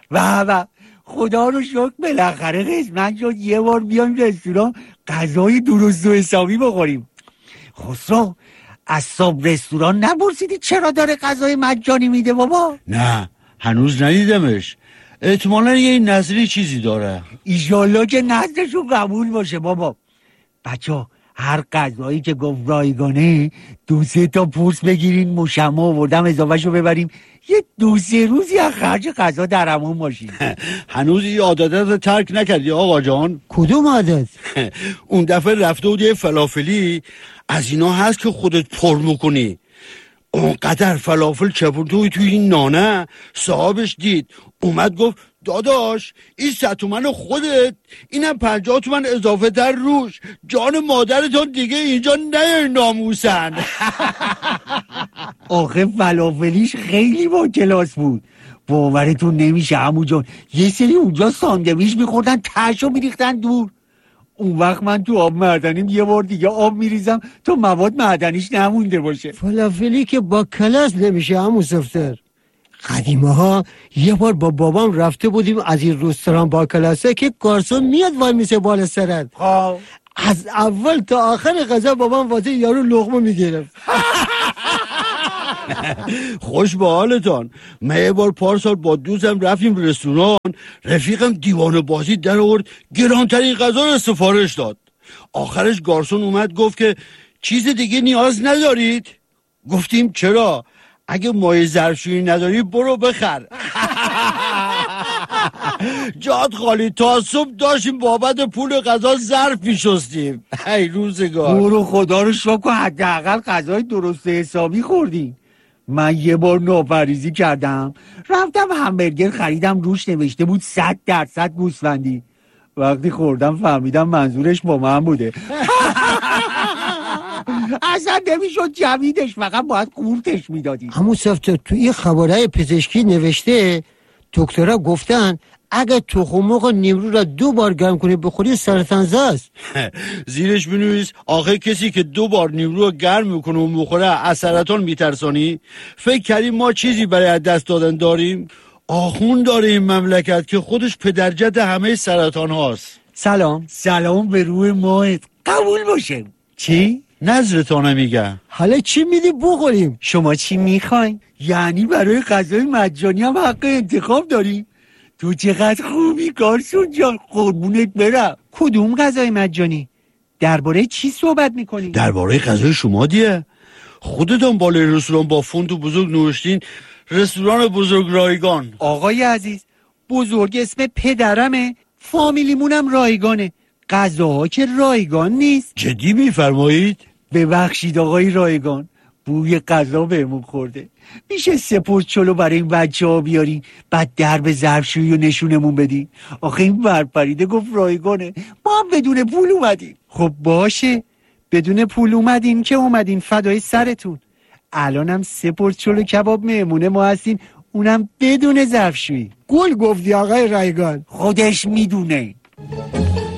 و خدا رو شکر بالاخره قسمت شد یه بار بیایم رستوران غذای درست و حسابی بخوریم. خسرو، از صاحب رستوران نپرسیدی چرا داره غذای مجانی میده بابا؟ نه هنوز ندیدمش. احتمالا یه نظری چیزی داره. ایشالله که نظرشون قبول باشه بابا. بچه هر غذایی که گفت رایگانه 2-3 تا پوست بگیرین، مشمع آوردم اضافهشو ببریم، یه 2-3 روزی از خرج غذا درمون باشیم. هنوز این عادت رو ترک نکردی آقا جان؟ کدوم عادت؟ اون دفعه رفته بود یه فلافلی از اینا هست که خودت پر میکنی، اونقدر فلافل چپوندوی توی این نانه، صاحبش دید اومد گفت داداش این 100 تومن خودت، اینم 50 تومن اضافه در روش، جان مادرتون دیگه اینجا نیاین ناموسن. آخه فلافلیش خیلی با کلاس بود، باورتون نمیشه عمو جان. یه سری اونجا ساندویچ میخوردن تهشو میریختن دور. اون وقت من تو آب معدنیم یه بار دیگه آب میریزم تا مواد معدنیش نمونده باشه. فلافلی که با کلاس نمیشه عمو سفتر. قدیمه ها یه بار با بابام رفته بودیم از این رستوران با کلاسه که گارسون میاد وای میسه بالا سرت. از اول تا آخر غذا بابام واسه یارو لقمه میگرفت. خوش به حالتان. من یه بار پارسال با دوستم رفتیم رستوران، رفیقم دیوانه بازی در آورد گرانترین غذا رو سفارش داد. آخرش گارسون اومد گفت که چیز دیگه نیاز ندارید؟ گفتیم چرا؟ اگه مایه ظرفشویی نداری برو بخر. جات خالی، تا صبح داشتیم بابت پول غذا ظرف میشستیم. ای روزگار. برو خدا رو شکر حداقل غذای درست حسابی خوردیم. من یه بار ناپرهیزی کردم، رفتم همبرگر خریدم روش نوشته بود 100% گوسفندی. وقتی خوردم فهمیدم منظورش با من بوده. اصلا نمیشد جویدش، فقط باید قورتش میدادیم. همون سفته تو این خبرهای پزشکی نوشته دکترها گفتن اگه تخم مرغ نیمرو را 2 بار گرم کنی بخوری سرطان زاست. زیرش بنویس آخه کسی که 2 بار نیمرو رو گرم میکنه و میخوره از سرطان میترسانی؟ فکر کردیم ما چیزی برای دست دادن داریم؟ آخون داره این مملکت که خودش پدرجد همه سرطان هاست. سلام به روی ماهت، قبول باشه. چی؟ نظرتانه میگم. حالا چی میدی بخوریم؟ شما چی میخواین؟ یعنی برای غذای مجانی هم حق انتخاب داریم؟ تو چقدر خوبی گارسون جان، قربونت برم. کدوم غذای مجانی؟ درباره چی صحبت میکنی؟ درباره غذای شما دیه. خودتون بالای رستوران با فونت بزرگ نوشتین رستوران بزرگ رایگان. آقای عزیز، بزرگ اسم پدرمه، فامیلیمونم رایگانه، غذاها که رایگان نیست. جدی میفرمایید؟ ببخشید آقای رایگان، بوی غذا بهمون خورده. میشه سپورت چلو برای این بچه ها بیارین بعد درب ظرفشویی و نشونمون بدین؟ آخه این برپریده گفت رایگانه، ما هم بدون پول اومدیم. خب باشه، بدون پول اومدین که اومدین فدای سرتون. الانم سپورت چلو کباب مهمونه ما هستین، اونم بدون ظرفشویی. گل گفتی آقای رایگان. خودش میدونه.